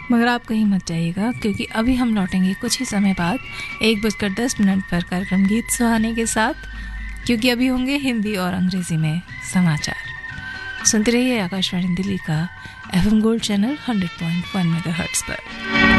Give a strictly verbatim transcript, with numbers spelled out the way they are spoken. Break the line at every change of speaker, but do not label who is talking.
मगर आप कहीं मत जाइएगा, क्योंकि अभी हम लौटेंगे कुछ ही समय बाद एक बजकर दस मिनट पर कार्यक्रम गीत सुहाने के साथ, क्योंकि अभी होंगे हिंदी और अंग्रेजी में समाचार। सुनते रहिए आकाशवाणी दिल्ली का FM gold channel hundred point one megahertz पर।